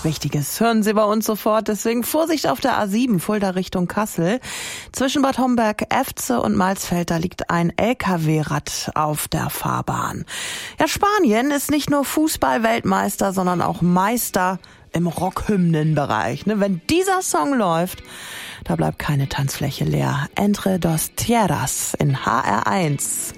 Wichtiges hören Sie bei uns sofort. Deswegen Vorsicht auf der A7, Fulda Richtung Kassel. Zwischen Bad Homburg, Efze und Malsfeld, da liegt ein LKW-Rad auf der Fahrbahn. Ja, Spanien ist nicht nur Fußball-Weltmeister, sondern auch Meister im Rockhymnenbereich. Wenn dieser Song läuft, da bleibt keine Tanzfläche leer. Entre dos Tierras in HR1.